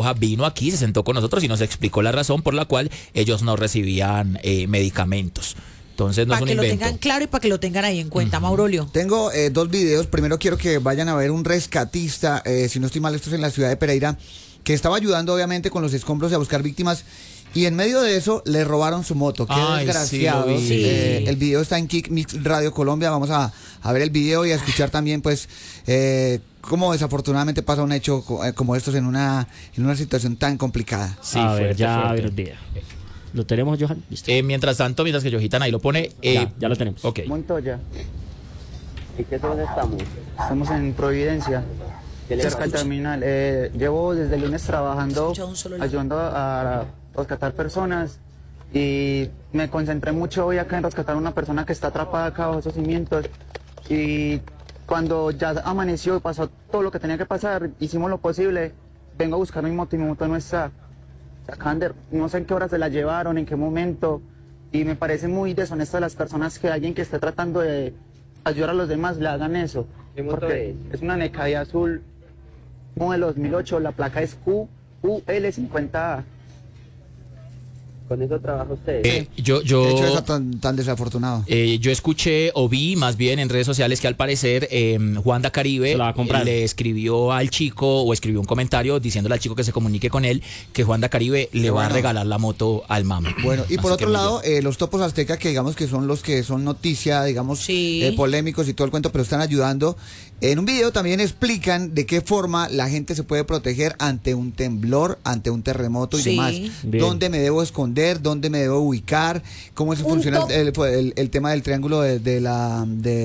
Roja vino aquí, se sentó con nosotros y nos explicó la razón por la cual ellos no recibían medicamentos. Entonces no es un invento. Para que lo tengan claro y para que lo tengan ahí en cuenta, Maurolio. Tengo 2 videos. Primero quiero que vayan a ver un rescatista, si no estoy mal, esto es en la ciudad de Pereira, que estaba ayudando obviamente con los escombros a buscar víctimas. Y en medio de eso le robaron su moto. Qué desgraciado. Sí, el video está en Kick Mix Radio Colombia. Vamos a ver el video y a escuchar también, pues, cómo desafortunadamente pasa un hecho como estos en una situación tan complicada. Sí, a ver el video. ¿Lo tenemos, Johan? Mientras tanto, mientras que Johitan ahí lo pone... ya lo tenemos. Ok. Montoya. ¿Y qué dónde estamos? Estamos en Providencia, cerca del terminal. Llevo desde el lunes trabajando, ayudando a rescatar personas, y me concentré mucho hoy acá en rescatar a una persona que está atrapada acá bajo esos cimientos. Y cuando ya amaneció y pasó todo lo que tenía que pasar, hicimos lo posible. Vengo a buscar mi moto y mi moto no está. No sé en qué horas se la llevaron, en qué momento, y me parece muy deshonesto de las personas que alguien que esté tratando de ayudar a los demás le hagan eso. ¿Qué moto es? Es una Necai azul, modelo 2008, la placa es QUL50A. ¿Con eso trabaja usted? De hecho, eso tan desafortunado. Yo escuché o vi más bien en redes sociales que al parecer Juanda Caribe le escribió al chico, o escribió un comentario diciéndole al chico que se comunique con él, que Juanda Caribe le va a regalar la moto al mami. Bueno, y por otro lado, los topos aztecas, que digamos que son los que son noticia, digamos, polémicos y todo el cuento, pero están ayudando. En un video también explican de qué forma la gente se puede proteger ante un temblor, ante un terremoto y demás. Bien. ¿Dónde me debo esconder? ¿Dónde me debo ubicar? ¿Cómo eso funciona el tema del triángulo de la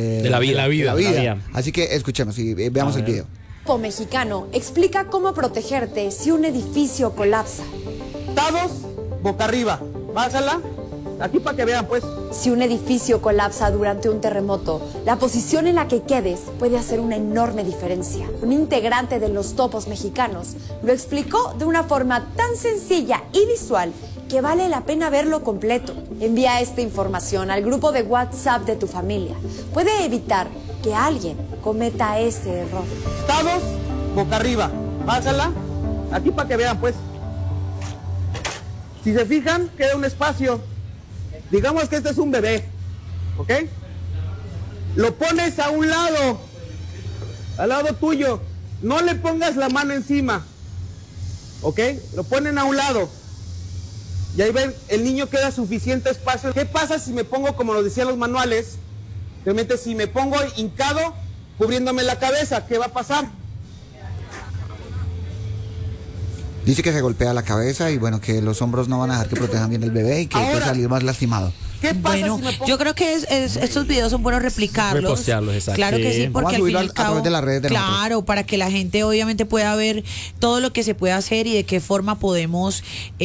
vida? Así que escuchemos y veamos el video. Topo mexicano explica cómo protegerte si un edificio colapsa. Todos boca arriba. Bájala. Aquí para que vean, pues. Si un edificio colapsa durante un terremoto, la posición en la que quedes puede hacer una enorme diferencia. Un integrante de los topos mexicanos lo explicó de una forma tan sencilla y visual que vale la pena verlo completo. Envía esta información al grupo de WhatsApp de tu familia. Puede evitar que alguien cometa ese error. Todos boca arriba. Bájala. Aquí para que vean, pues. Si se fijan, queda un espacio. Digamos que este es un bebé, ¿ok? Lo pones a un lado, al lado tuyo. No le pongas la mano encima, ¿ok? Lo ponen a un lado. Y ahí ven, el niño queda suficiente espacio. ¿Qué pasa si me pongo, como lo decían los manuales, realmente si me pongo hincado, cubriéndome la cabeza, ¿qué va a pasar? Dice que se golpea la cabeza y bueno, que los hombros no van a dejar que protejan bien el bebé y que puede salir más lastimado. ¿Qué pasa si me pongo? Yo creo que estos videos son buenos replicarlos. Repostearlos, exacto. Claro que sí, porque al fin y al cabo, a través de las redes de nosotros. Para que la gente obviamente pueda ver todo lo que se puede hacer y de qué forma podemos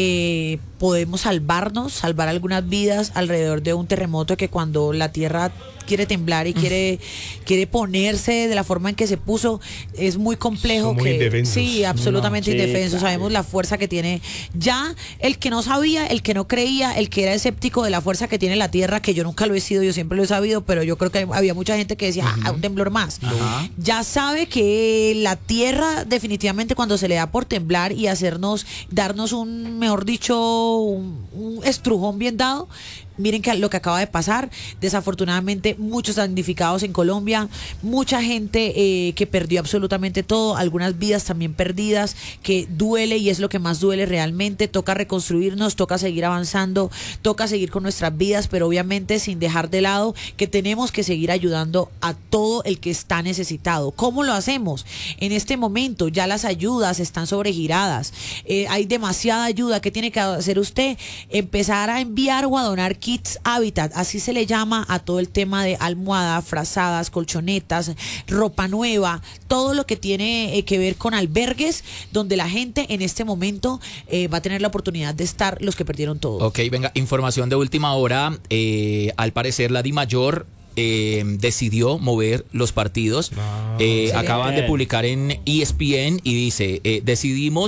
salvar algunas vidas alrededor de un terremoto, que cuando la tierra quiere temblar y quiere ponerse de la forma en que se puso, es muy complejo. Somos indefensos. Sí, absolutamente indefensos. Claro. Sabemos la fuerza que tiene ya el que no sabía, el que no creía, el que era escéptico de la fuerza que tiene la tierra, que yo nunca lo he sido, yo siempre lo he sabido, pero yo creo que había mucha gente que decía, un temblor más. Ya sabe que la tierra definitivamente, cuando se le da por temblar y darnos un, mejor dicho, un estrujón bien dado. Miren lo que acaba de pasar. Desafortunadamente, muchos damnificados en Colombia, mucha gente que perdió absolutamente todo, algunas vidas también perdidas, que duele, y es lo que más duele realmente. Toca reconstruirnos, toca seguir avanzando, toca seguir con nuestras vidas, pero obviamente sin dejar de lado que tenemos que seguir ayudando a todo el que está necesitado. ¿Cómo lo hacemos? En este momento ya las ayudas están sobregiradas, hay demasiada ayuda. ¿Qué tiene que hacer usted? Empezar a enviar o a donar kits Habitat, así se le llama a todo el tema de almohadas, frazadas, colchonetas, ropa nueva, todo lo que tiene que ver con albergues, donde la gente en este momento va a tener la oportunidad de estar, los que perdieron todo. Ok, venga, información de última hora. Al parecer la DIMAYOR decidió mover los partidos. Acaban de publicar en ESPN y dice, decidimos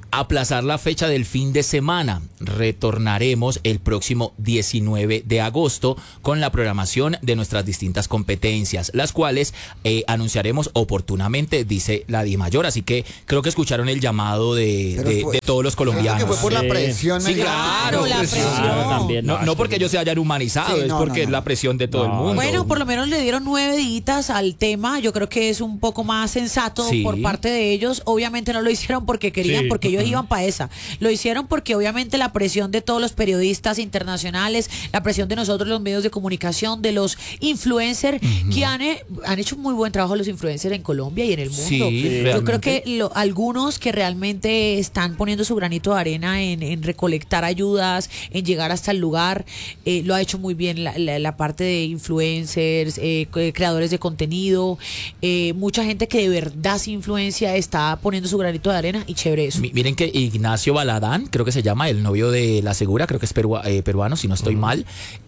aplazar la fecha del fin de semana. Retornaremos el próximo 19 de agosto con la programación de nuestras distintas competencias, las cuales anunciaremos oportunamente, dice la DIMAYOR. Así que creo que escucharon el llamado de todos los colombianos. Que fue por la presión. Sí, claro, la presión. No porque ellos se hayan humanizado, es porque es la presión de todo el mundo. Bueno, por lo menos le dieron 9 días al tema. Yo creo que es un poco más sensato por parte de ellos. Obviamente no lo hicieron porque querían, porque ellos iban para esa. Lo hicieron porque obviamente la presión de todos los periodistas internacionales, la presión de nosotros los medios de comunicación, de los influencers, que han hecho un muy buen trabajo los influencers en Colombia y en el mundo. Sí, yo creo que algunos que realmente están poniendo su granito de arena en recolectar ayudas, en llegar hasta el lugar, lo ha hecho muy bien la parte de influencers, creadores de contenido, mucha gente que de verdad sin influencia está poniendo su granito de arena, y chévere eso. Miren que Ignacio Baladán, creo que se llama, el novio de La Segura, creo que es peruano, si no estoy mal,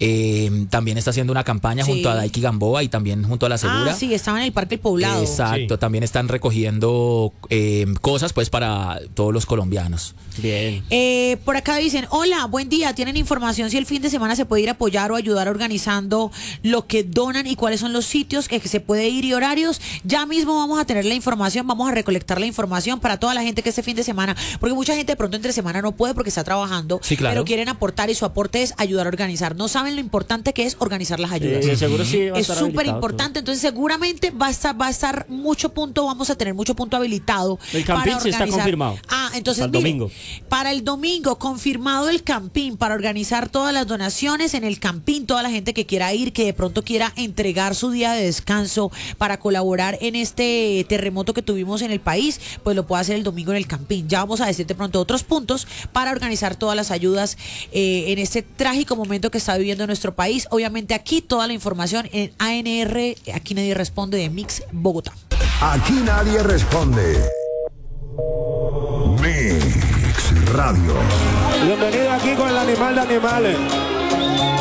también está haciendo una campaña junto a Daiki Gamboa y también junto a La Segura. Sí, estaban en el Parque El Poblado. Exacto, también están recogiendo cosas pues para todos los colombianos. Bien. Por acá dicen, hola, buen día, ¿tienen información si el fin de semana se puede ir a apoyar o ayudar organizando lo que donan y cuáles son los sitios que se puede ir y horarios? Ya mismo vamos a tener la información, vamos a recolectar la información para toda la gente que este fin de semana, porque mucha gente de pronto entre semana no puede porque está trabajando, pero quieren aportar, y su aporte es ayudar a organizar. No saben lo importante que es organizar las ayudas. Seguro sí va a es súper importante, entonces seguramente va a estar mucho punto, vamos a tener mucho punto habilitado. El camping sí está confirmado. Entonces para el domingo. Para el domingo, confirmado el camping, para organizar todas las donaciones en el camping, toda la gente que quiera ir, que de pronto quiera entregar su día de descanso para colaborar en este terremoto que tuvimos en el país, pues lo puede hacer el domingo en el camping. Ya vamos a decir de pronto otros puntos para organizar todas las ayudas en este trágico momento que está viviendo nuestro país. Obviamente aquí toda la información en ANR, Aquí Nadie Responde, de Mix Bogotá. Aquí Nadie Responde. Mix Radio. Bienvenido aquí con el animal de animales.